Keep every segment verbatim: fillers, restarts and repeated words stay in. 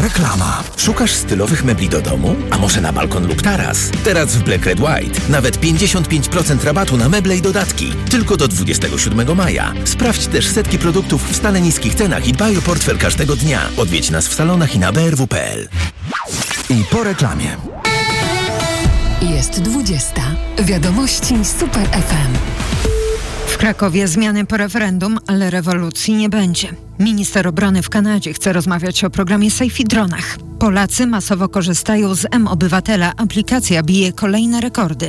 Reklama. Szukasz stylowych mebli do domu? A może na balkon lub taras? Teraz w Black Red White nawet pięćdziesiąt pięć procent rabatu na meble i dodatki. Tylko do dwudziestego siódmego maja. Sprawdź też setki produktów w stale niskich cenach i dbaj o portfel każdego dnia. Odwiedź nas w salonach i na b r w kropka p l. I po reklamie. Jest dwudziesta. Wiadomości Super F M. W Krakowie zmiany po referendum, ale rewolucji nie będzie. Minister obrony w Kanadzie chce rozmawiać o programie Safe i dronach. Polacy masowo korzystają z M-Obywatela. Aplikacja bije kolejne rekordy.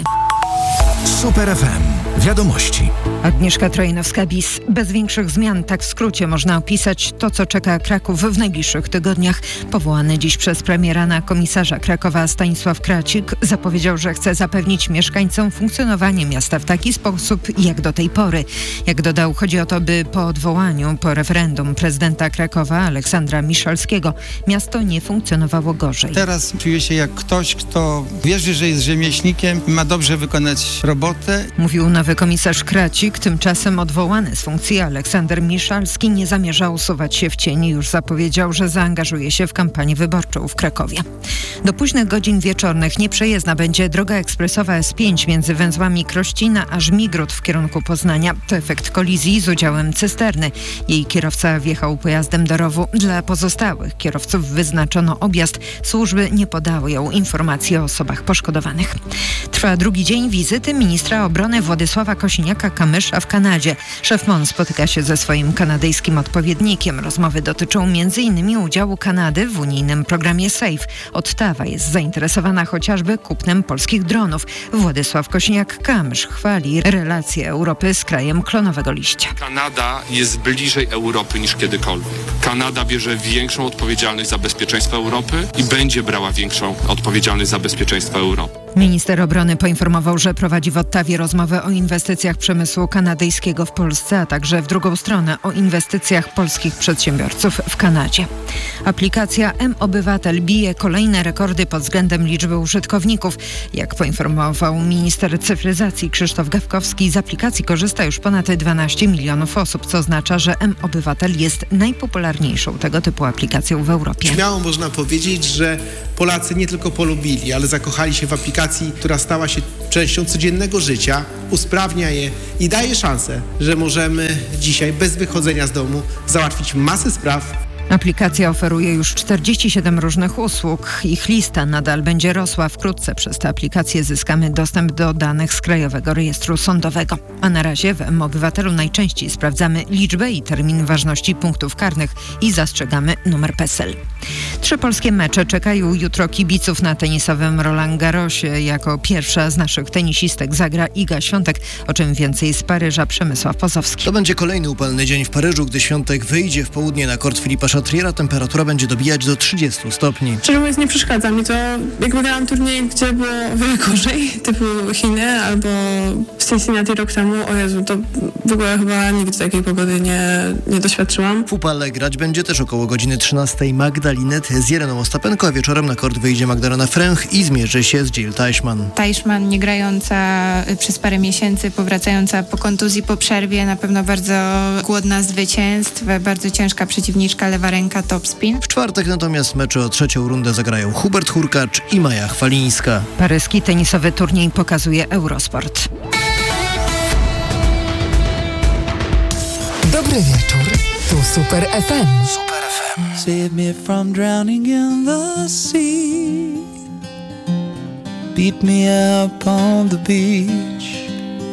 Super F M. Wiadomości. Agnieszka Trojanowska-Bis. Bez większych zmian, tak w skrócie można opisać to, co czeka Kraków w najbliższych tygodniach. Powołany dziś przez premiera na komisarza Krakowa Stanisław Kracik zapowiedział, że chce zapewnić mieszkańcom funkcjonowanie miasta w taki sposób, jak do tej pory. Jak dodał, chodzi o to, by po odwołaniu po referendum prezydenta Krakowa Aleksandra Miszalskiego miasto nie funkcjonowało gorzej. Teraz czuję się jak ktoś, kto wierzy, że jest rzemieślnikiem i ma dobrze wykonać robotę. Mówił nowy komisarz Kracik. Tymczasem odwołany z funkcji Aleksander Miszalski nie zamierza usuwać się w cieni. Już zapowiedział, że zaangażuje się w kampanię wyborczą w Krakowie. Do późnych godzin wieczornych nieprzejezdna będzie droga ekspresowa S pięć między węzłami Krościna a Żmigród w kierunku Poznania. To efekt kolizji z udziałem cysterny. Jej kierowca wjechał pojazdem do rowu. Dla pozostałych kierowców wyznaczono objazd. Służby nie podają informacji o osobach poszkodowanych. Trwa drugi dzień wizyty ministra obrony Władysława Kosiniaka-Kamysza w Kanadzie. Szef M O N spotyka się ze swoim kanadyjskim odpowiednikiem. Rozmowy dotyczą między innymi udziału Kanady w unijnym programie SAFE. Ottawa jest zainteresowana chociażby kupnem polskich dronów. Władysław Kosiniak-Kamysz chwali relacje Europy z krajem klonowego liścia. Kanada jest bliżej Europy niż kiedykolwiek. Kanada bierze większą odpowiedzialność za bezpieczeństwo Europy i będzie brała większą odpowiedzialność za bezpieczeństwo Europy. Minister obrony poinformował, że prowadzi w Ottawie rozmowę o inwestycjach przemysłu kanadyjskiego w Polsce, a także w drugą stronę o inwestycjach polskich przedsiębiorców w Kanadzie. Aplikacja M-Obywatel bije kolejne rekordy pod względem liczby użytkowników. Jak poinformował minister cyfryzacji Krzysztof Gawkowski, z aplikacji korzysta już ponad dwanaście milionów osób, co oznacza, że M-Obywatel jest najpopularniejszą tego typu aplikacją w Europie. Śmiało można powiedzieć, że Polacy nie tylko polubili, ale zakochali się w aplikacji, która stała się częścią codziennego życia, usprawnia je i daje szansę, że możemy dzisiaj bez wychodzenia z domu załatwić masę spraw. Aplikacja oferuje już czterdzieści siedem różnych usług. Ich lista nadal będzie rosła. Wkrótce przez tę aplikację zyskamy dostęp do danych z Krajowego Rejestru Sądowego. A na razie w M-Obywatelu najczęściej sprawdzamy liczbę i termin ważności punktów karnych i zastrzegamy numer P E S E L. Trzy polskie mecze czekają jutro kibiców na tenisowym Roland Garrosie. Jako pierwsza z naszych tenisistek zagra Iga Świątek. O czym więcej z Paryża Przemysław Pozowski. To będzie kolejny upalny dzień w Paryżu, gdy Świątek wyjdzie w południe na kort Filipa Chatriera. Temperatura będzie dobijać do trzydziestu stopni. Szczerze mówiąc, nie przeszkadza mi to. Jak wygrałam turniej, gdzie było wiele gorzej, typu Chiny albo w Cincinnati rok temu, o Jezu, to w ogóle chyba nigdy takiej pogody nie, nie doświadczyłam. W upale grać będzie też około godziny trzynastej Magda Linet z Jereną Ostapenko, a wieczorem na kort wyjdzie Magdalena Fręch i zmierzy się z Jill Teichmann. Teichmann nie grająca przez parę miesięcy, powracająca po kontuzji, po przerwie, na pewno bardzo głodna zwycięstw, bardzo ciężka przeciwniczka, lewa ręka, topspin. W czwartek natomiast mecze o trzecią rundę zagrają Hubert Hurkacz i Maja Chwalińska. Paryski tenisowy turniej pokazuje Eurosport. Dobry wieczór. Tu Super F M. Super F M. Save me from drowning in the sea. Beat me up on the beach.